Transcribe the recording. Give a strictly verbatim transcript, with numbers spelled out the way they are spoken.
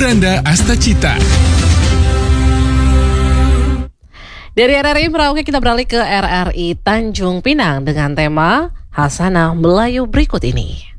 Miranda Astacita. Dari R R I Merauke kita beralih ke R R I Tanjung Pinang dengan tema Hasanah Melayu berikut ini.